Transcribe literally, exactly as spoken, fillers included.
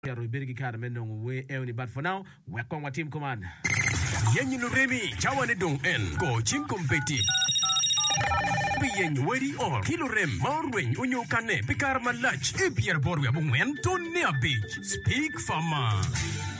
Pero Birgi Carmen we Euni, but for now, welcome our team command. Yenyi Remy, Chawane Dong En, Go Chim Competi. Yen wedi or kilorem marwen unyo kane pikar malach e pier borwe bungen to ne beach speak fama.